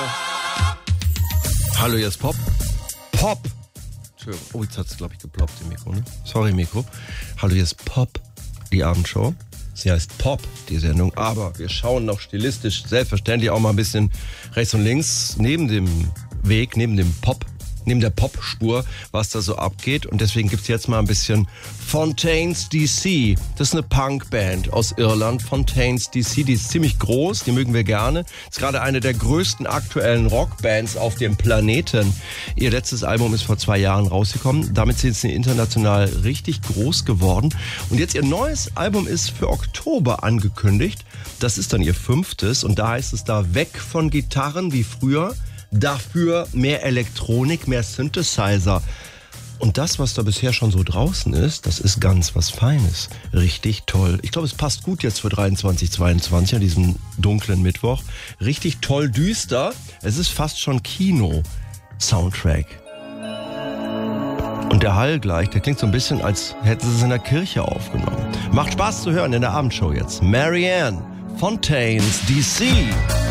Hallo, hier ist Pop. Pop. Entschuldigung. Oh, jetzt hat es, glaube ich, geploppt, im Mikro, ne? Sorry, Mikro. Hallo, hier ist Pop, die Abendshow. Sie heißt Pop, die Sendung. Aber wir schauen noch stilistisch selbstverständlich auch mal ein bisschen rechts und links neben dem Weg, neben dem Pop, neben der Pop-Spur, was da so abgeht. Und deswegen gibt's jetzt mal ein bisschen Fontaines DC. Das ist eine Punkband aus Irland, Fontaines DC. Die ist ziemlich groß, die mögen wir gerne. Ist gerade eine der größten aktuellen Rockbands auf dem Planeten. Ihr letztes Album ist vor 2 Jahren rausgekommen. Damit sind sie international richtig groß geworden. Und jetzt ihr neues Album ist für Oktober angekündigt. Das ist dann ihr 5. Und da heißt es da weg von Gitarren wie früher. Dafür mehr Elektronik, mehr Synthesizer. Und das, was da bisher schon so draußen ist, das ist ganz was Feines. Richtig toll. Ich glaube, es passt gut jetzt für 23, 22 an diesem dunklen Mittwoch. Richtig toll düster. Es ist fast schon Kino-Soundtrack. Und der Hall gleich, der klingt so ein bisschen, als hätten sie es in der Kirche aufgenommen. Macht Spaß zu hören in der Abendshow jetzt. Marianne, Fontaines DC.